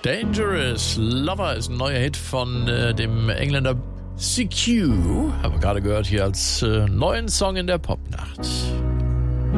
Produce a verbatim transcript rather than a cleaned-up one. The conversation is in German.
Dangerous Lover ist ein neuer Hit von äh, dem Engländer C Q. Haben wir gerade gehört hier als äh, neuen Song in der Popnacht.